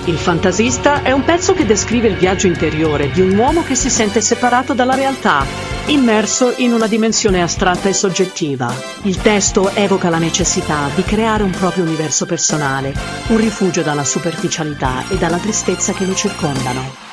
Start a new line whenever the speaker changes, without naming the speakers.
Il fantasista è un pezzo che descrive il viaggio interiore di un uomo che si sente separato dalla realtà, immerso in una dimensione astratta e soggettiva. Il testo evoca la necessità di creare un proprio universo personale, un rifugio dalla superficialità e dalla tristezza che lo circondano.